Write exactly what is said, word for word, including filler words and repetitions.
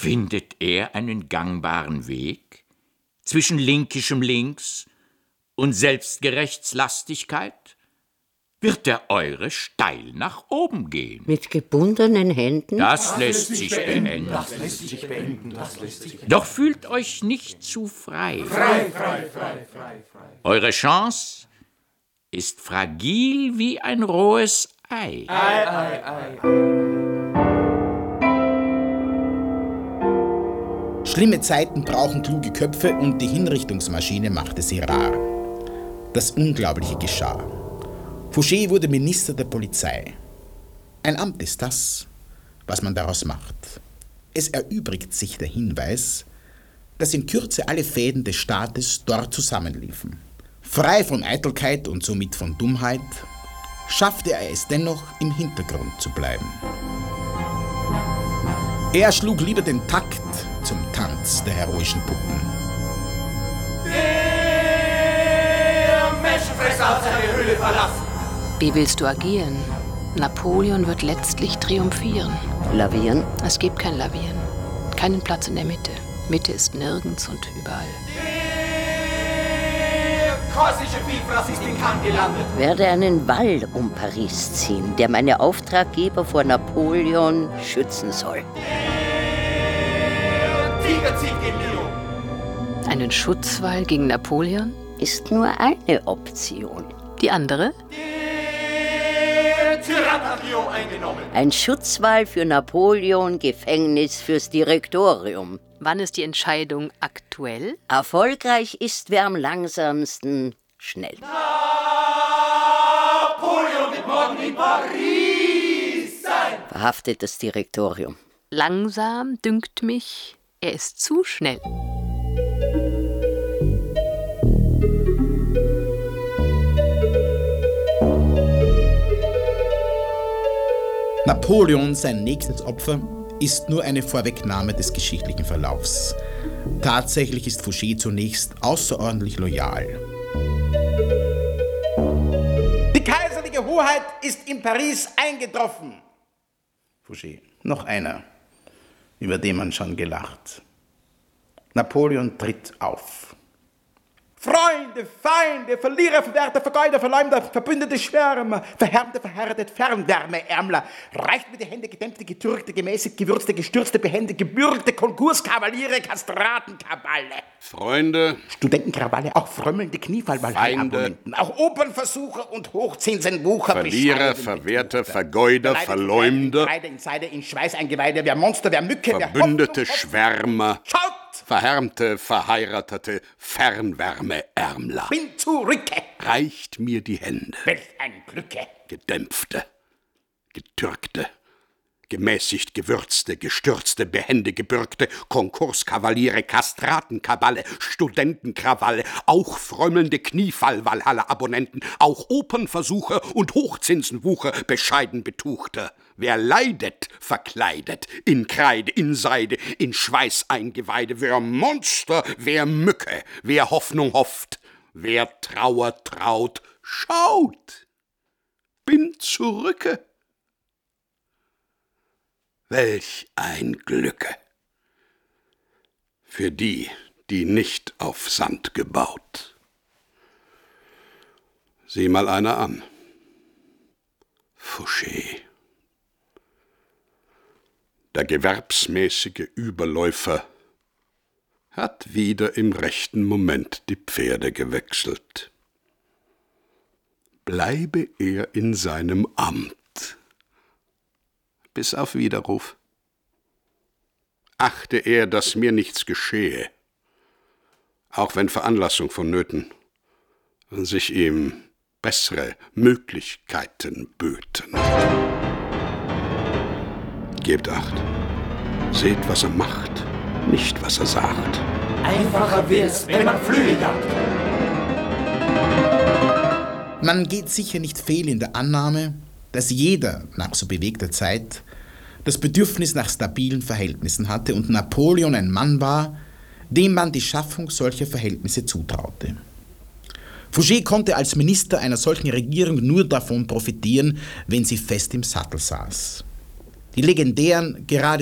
Findet er einen gangbaren Weg zwischen linkischem Links und Selbstgerechtslastigkeit? Wird der eure steil nach oben gehen? Mit gebundenen Händen? Das, das lässt sich beenden. Das lässt sich beenden. Das lässt sich beenden. Doch fühlt euch nicht zu frei. Frei, frei, frei, frei, frei. Eure Chance ist fragil wie ein rohes Ei. Ei, ei, ei, ei. Schlimme Zeiten brauchen kluge Köpfe und die Hinrichtungsmaschine machte sie rar. Das Unglaubliche geschah. Fouché wurde Minister der Polizei. Ein Amt ist das, was man daraus macht. Es erübrigt sich der Hinweis, dass in Kürze alle Fäden des Staates dort zusammenliefen. Frei von Eitelkeit und somit von Dummheit, schaffte er es dennoch, im Hintergrund zu bleiben. Er schlug lieber den Takt zum Tanz der heroischen Puppen. Der Menschenfresser hat seine Höhle verlassen. Wie willst du agieren? Napoleon wird letztlich triumphieren. Lavieren? Es gibt kein Lavieren. Keinen Platz in der Mitte. Mitte ist nirgends und überall. Der korsische Bifras ist in Cannes gelandet. Werde einen Wall um Paris ziehen, der meine Auftraggeber vor Napoleon schützen soll. Der Tiger zieht gen Nilo. Einen Schutzwall gegen Napoleon? Ist nur eine Option. Die andere? Der Tyrann hat Lyon eingenommen. Ein Schutzwall für Napoleon, Gefängnis fürs Direktorium. Wann ist die Entscheidung aktuell? Erfolgreich ist, wer am langsamsten schnell. Napoleon wird morgen in Paris sein. Verhaftet das Direktorium. Langsam, dünkt mich, er ist zu schnell. Napoleon, sein nächstes Opfer, ist nur eine Vorwegnahme des geschichtlichen Verlaufs. Tatsächlich ist Fouché zunächst außerordentlich loyal. Die kaiserliche Hoheit ist in Paris eingetroffen. Fouché, noch einer, über den man schon gelacht. Napoleon tritt auf. Freunde, Feinde, Verlierer, Verwerter, Vergeuder, Verleumder, Verbündete, Schwärmer, Verhärmte, Verhärtet, Fernwärme, Ärmler, reicht mir die Hände, gedämpfte, getürkte, gemäßigt, gewürzte, gestürzte, behende, gebürgte, Konkurskavaliere, Kastraten, Kaballe. Freunde, Studentenkrawalle, auch frömmelnde Kniefallwahl-Abonnenten, auch Opernversuche und Hochzinsenwucher, Verlierer, Verwerter, Vergeuder, Verleumder, Kreide in Seide, in Schweiß eingeweide, wer Monster, wer Mücke, wer Verbündete, Hoffnung, Schwärmer, Schaut! Verhärmte, Verheiratete, Fernwärmeärmler. Bin zurücke! Reicht mir die Hände. Welch ein Glücke! Gedämpfte, getürkte, gemäßigt gewürzte, gestürzte, behende gebürgte, Konkurskavaliere, Kastratenkaballe, Studentenkrawalle, auch frömmelnde Kniefall-Walhalla-Abonnenten, auch Opernversuche und Hochzinsenwucher, bescheiden Betuchter. Wer leidet, verkleidet, in Kreide, in Seide, in Schweiß eingeweide, wer Monster, wer Mücke, wer Hoffnung hofft, wer Trauer traut, schaut, bin zurücke. Welch ein Glücke für die, die nicht auf Sand gebaut. Sieh mal einer an. Fouché. Der gewerbsmäßige Überläufer hat wieder im rechten Moment die Pferde gewechselt. Bleibe er in seinem Amt. Bis auf Widerruf. Achte er, dass mir nichts geschehe, auch wenn Veranlassung vonnöten, und sich ihm bessere Möglichkeiten böten. Gebt Acht. Seht, was er macht, nicht, was er sagt. Einfacher wär's, wenn man Flügel jagt. Man geht sicher nicht fehl in der Annahme, dass jeder nach so bewegter Zeit das Bedürfnis nach stabilen Verhältnissen hatte und Napoleon ein Mann war, dem man die Schaffung solcher Verhältnisse zutraute. Fouché konnte als Minister einer solchen Regierung nur davon profitieren, wenn sie fest im Sattel saß. Die legendären, gerade